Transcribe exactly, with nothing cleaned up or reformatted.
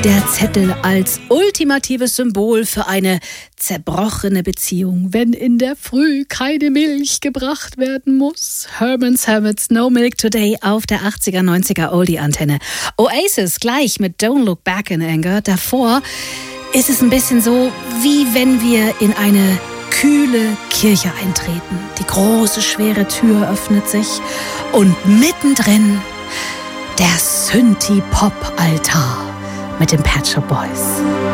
Der Zettel als ultimatives Symbol für eine zerbrochene Beziehung, wenn in der Früh keine Milch gebracht werden muss. Herman's Hermits, No Milk Today auf der achtziger, neunziger Oldie-Antenne. Oasis gleich mit Don't Look Back in Anger. Davor ist es ein bisschen so, wie wenn wir in eine kühle Kirche eintreten. Die große, schwere Tür öffnet sich und mittendrin der Synthie-Pop-Altar mit den Pet Shop Boys.